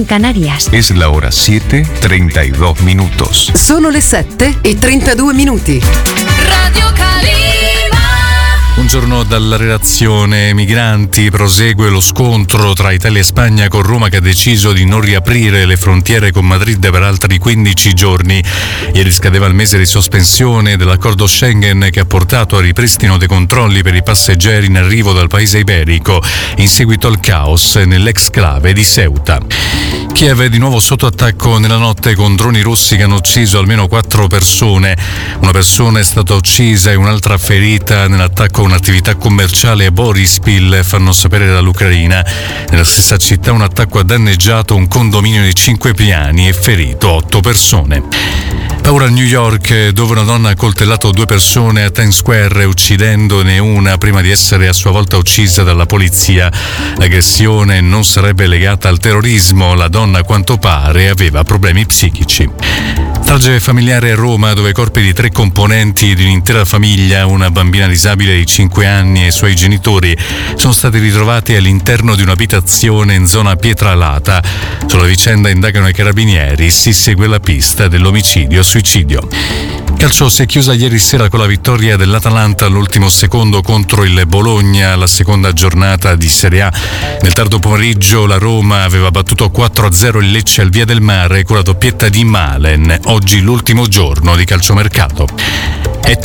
en Canarias. Es la hora 7:32 minutos. Sono le 7:32. Radio Calima. Buongiorno dalla redazione. Migranti, prosegue lo scontro tra Italia e Spagna, con Roma che ha deciso di non riaprire le frontiere con Madrid per altri 15 giorni. Ieri scadeva il mese di sospensione dell'accordo Schengen, che ha portato al ripristino dei controlli per i passeggeri in arrivo dal paese iberico, in seguito al caos nell'exclave di Ceuta. Kiev è di nuovo sotto attacco nella notte, con droni russi che hanno ucciso almeno 4 persone. Una persona è stata uccisa e un'altra ferita nell'attacco a un'attività commerciale a Borispil, fanno sapere dall'Ucraina. Nella stessa città un attacco ha danneggiato un condominio di 5 piani e ferito 8 persone. Ora a New York, dove una donna ha coltellato 2 persone a Times Square, uccidendone una prima di essere a sua volta uccisa dalla polizia. L'aggressione non sarebbe legata al terrorismo, la donna a quanto pare aveva problemi psichici. Strage familiare a Roma, dove i corpi di 3 componenti di un'intera famiglia, una bambina disabile di 5 anni e i suoi genitori, sono stati ritrovati all'interno di un'abitazione in zona Pietralata. Sulla vicenda indagano i carabinieri, si segue la pista dell'omicidio-suicidio. Calcio, si è chiusa ieri sera con la vittoria dell'Atalanta all'ultimo secondo contro il Bologna, la seconda giornata di Serie A. Nel tardo pomeriggio la Roma aveva battuto 4-0 il Lecce al Via del Mare con la doppietta di Malen. Oggi l'ultimo giorno di calciomercato.